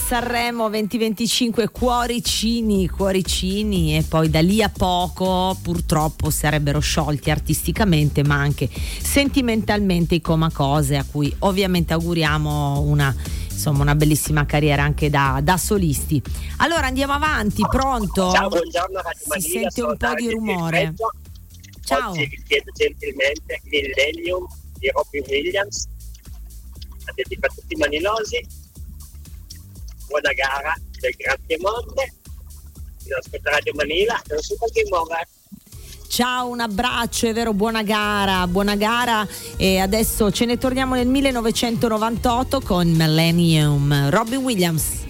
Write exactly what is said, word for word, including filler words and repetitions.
Sanremo duemilaventicinque, cuoricini, cuoricini, e poi da lì a poco purtroppo sarebbero sciolti artisticamente ma anche sentimentalmente i Comacose, a cui ovviamente auguriamo una insomma una bellissima carriera anche da, da solisti. Allora andiamo avanti, pronto? Ciao, buongiorno Radio Manila, si sente un po' di rumore. Ciao. Oggi vi chiedo gentilmente Millennium di Robbie Williams, a dedicato a tutti i manilosi. Buona gara del Gran Piemonte, io ascolto Radio Manila, non so qualche modo. Ciao, un abbraccio, è vero, buona gara, buona gara, e adesso ce ne torniamo nel millenovecentonovantotto con Millennium, Robbie Williams.